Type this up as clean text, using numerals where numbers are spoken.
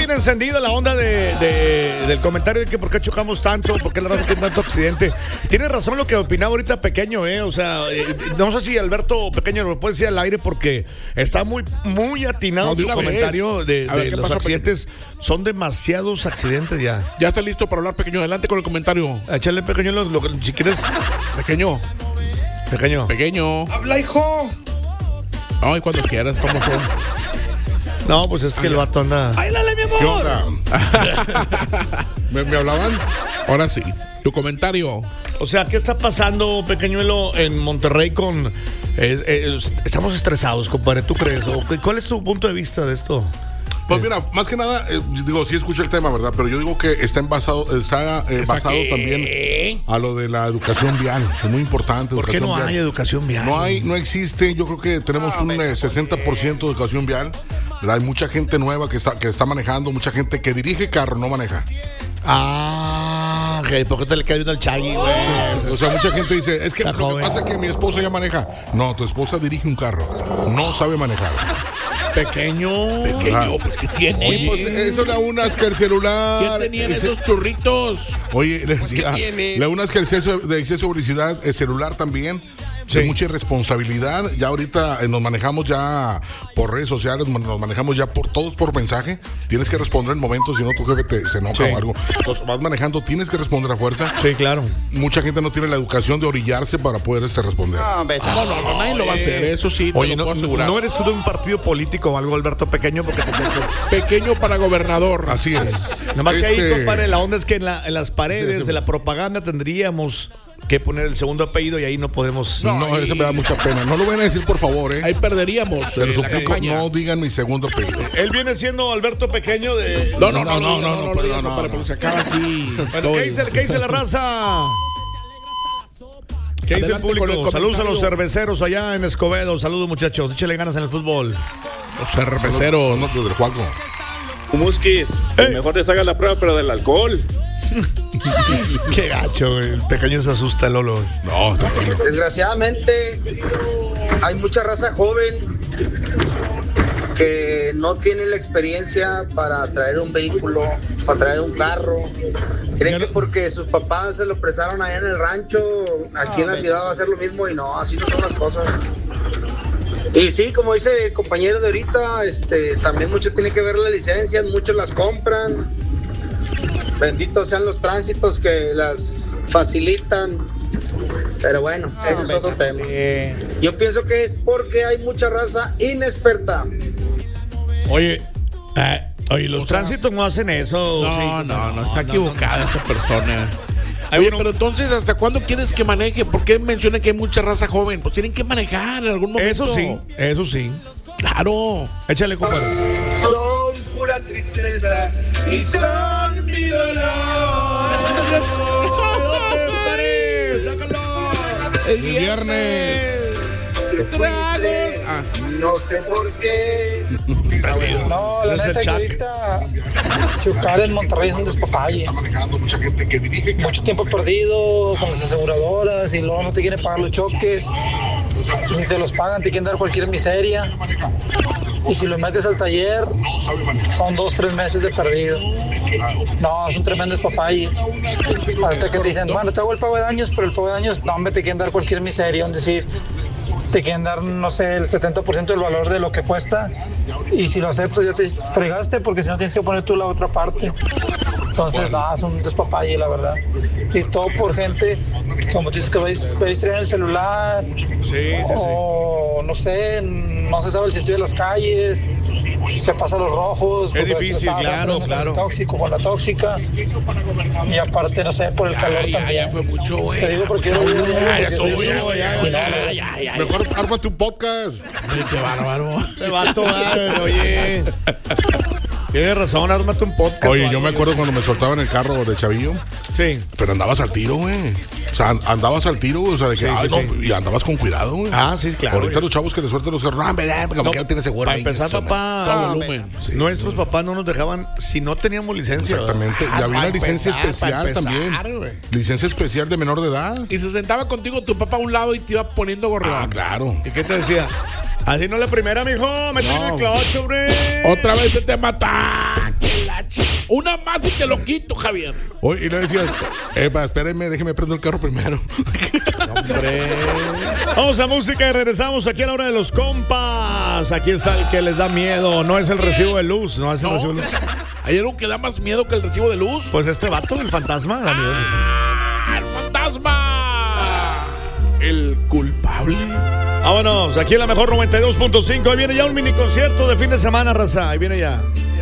bien encendida la onda del comentario de que por qué chocamos tanto, por qué la raza tiene tanto accidente. Tiene razón lo que opinaba ahorita Pequeño, o sea, no sé si Alberto Pequeño lo puede decir al aire porque está muy atinado tu comentario de los accidentes. Pequeño. Son demasiados accidentes ya. Ya está listo para hablar, Pequeño. Adelante con el comentario. Échale, Pequeño, si quieres. Pequeño. Habla, hijo. Ay, cuando quieras, famoso. No, pues es que el vato anda. ¡Báilale, mi amor! ¿Qué onda? ¿Me hablaban? Ahora sí. Tu comentario. O sea, ¿qué está pasando, Pequeñuelo, en Monterrey con... estamos estresados, compadre, ¿tú crees? ¿Cuál es tu punto de vista de esto? Pues mira, más que nada, sí escucho el tema, ¿verdad? Pero yo digo que está basado también a lo de la educación vial. Es muy importante. ¿Por qué no hay educación vial? No existe. Yo creo que tenemos un 60% de educación vial. ¿Verdad? Hay mucha gente nueva que está manejando, mucha gente que dirige carro, no maneja. ¿Por qué te le cae uno al Chagui, güey? O sea, mucha gente dice, es que lo que pasa es que mi esposa ya maneja. No, tu esposa dirige un carro, no sabe manejar. Pequeño, pues ¿qué tiene? Oye, pues eso da unas que el celular. ¿Qué tenían esos churritos? Oye, le decía, la unas que el exceso de publicidad, el celular también. Sí. De mucha irresponsabilidad. Ya ahorita nos manejamos ya por redes sociales, nos manejamos ya todos por mensaje. Tienes que responder en momentos, si no tu jefe se enoja o algo. Entonces vas manejando, tienes que responder a fuerza. Sí, claro. Mucha gente no tiene la educación de orillarse para poder responder. No, nadie lo va a hacer, eso sí. Oye, lo puedo asegurar. ¿No eres tú de un partido político o algo, Alberto Pequeño? Porque Pequeño para gobernador. Así es. Nada más que ahí, compadre, la onda es que en las paredes de la propaganda tendríamos que poner el segundo apellido y ahí no podemos. No, eso me da mucha pena. No lo van a decir, por favor, Ahí perderíamos. Se lo suplico, no digan mi segundo apellido. Él viene siendo Alberto Pequeño de. No, porque se acaba aquí. Bueno, ¿qué dice la raza? ¿Qué dice el público? Saludos a los cerveceros allá en Escobedo. Saludos, muchachos. Échale ganas en el fútbol. Los cerveceros. Los del Juaco. Muskis, mejor te hagas la prueba, pero del alcohol. Qué gacho, el Pequeño se asusta, Lolo. No, tranquilo. Desgraciadamente hay mucha raza joven que no tiene la experiencia para traer un vehículo, para traer un carro. Creen que porque sus papás se lo prestaron allá en el rancho, aquí en la ciudad va a ser lo mismo, y no, así no son las cosas. Y sí, como dice el compañero de ahorita, también mucho tiene que ver las licencias, muchos las compran. Benditos sean los tránsitos que las facilitan. Pero bueno, ese es otro tema. Yo pienso que es porque hay mucha raza inexperta. Oye, los tránsitos no hacen eso. No, está equivocada esa persona. Oye, pero entonces, ¿hasta cuándo quieres que maneje? ¿Por qué menciona que hay mucha raza joven? Pues tienen que manejar en algún momento. Eso sí. Claro. Échale, compadre. Son pura tristeza y son mi dolor. ¡Sácalo! El viernes. No sé por qué. No, la neta, que ahorita chocar en Monterrey es un despapalle. Está manejando mucha gente que dirige. Mucho tiempo perdido con las aseguradoras y luego no te quieren pagar los choques. Ni te los pagan, te quieren dar cualquier miseria. Y si lo metes al taller, son 2-3 meses de perdido. No, es un tremendo despapalle. Hasta que te dicen, bueno, te hago el pago de daños, pero el pago de daños, no, hombre, te quieren dar cualquier miseria. Es decir, te quieren dar, no sé, el 70% del valor de lo que cuesta. Y si lo aceptas, ya te fregaste, porque si no tienes que poner tú la otra parte. Entonces, nada, es un despapalle, la verdad. Y todo por gente, como tú dices, que veis traer el celular. O, no sé, no se sabe el sentido de las calles. Se pasa los rojos. Es difícil, claro. El tóxico con la tóxica. Y aparte, no sé, por el calor también. Ya fue mucho, güey. Te digo porque ya. Mejor ármate un podcast. Qué bárbaro. Te va a tomar, oye. Tienes razón, ármate un podcast. Oye, yo me acuerdo cuando me soltaban el carro de chavillo. Sí. Pero andabas al tiro, güey. O sea, andabas al tiro, güey. O sea, de que, y andabas con cuidado, güey. Sí, claro. Ahorita los chavos que les sueltan los carros, como que no tiene seguro. Para empezar, papá, nuestros papás no nos dejaban si no teníamos licencia. Exactamente. Y había una licencia especial también. Licencia especial de menor de edad. Y se sentaba contigo tu papá a un lado y te iba poniendo gorrión. Claro. ¿Y qué te decía? Así no es la primera, mijo. Métele el clutch, hombre. Otra vez se te mata. Una más y te lo quito, Javier. Y le decías, espérenme, déjeme prender el carro primero. Hombre. Vamos a música y regresamos aquí a la hora de los compas. Aquí está el que les da miedo. No es el recibo de luz, no es el recibo de luz. ¿Hay algo que da más miedo que el recibo de luz? Pues este vato, el fantasma, da miedo. ¡El fantasma! El culpable. Vámonos, aquí en la mejor 92.5. Ahí viene ya un mini concierto de fin de semana, raza. Ahí viene ya.